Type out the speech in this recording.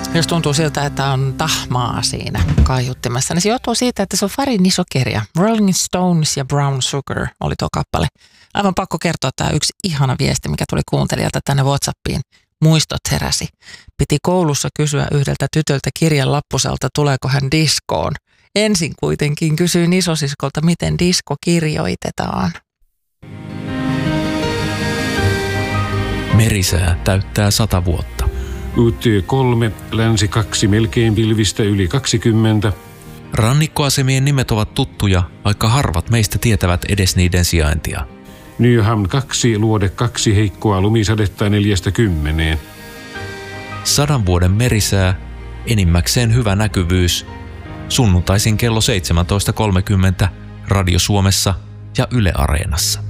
Jos tuntuu siltä, että on tahmaa siinä kaiuttimessa, niin se johtuu siitä, että se on Farin iso kirja. Rolling Stones ja Brown Sugar oli tuo kappale. Aivan pakko kertoa tämä yksi ihana viesti, mikä tuli kuuntelijalta tänne WhatsAppiin. Muistot heräsi. Piti koulussa kysyä yhdeltä tytöltä kirjan lappuselta, tuleeko hän diskoon. Ensin kuitenkin kysyin isosiskolta, miten disko kirjoitetaan. Merisää täyttää 100 vuotta. UT 3, Länsi 2, melkein pilvistä yli 20. Rannikkoasemien nimet ovat tuttuja, vaikka harvat meistä tietävät edes niiden sijaintia. Nyham 2, Luode 2, heikkoa lumisadetta 4–10. 100 vuoden merisää, enimmäkseen hyvä näkyvyys. Sunnuntaisin kello 17.30 Radio Suomessa ja Yle Areenassa.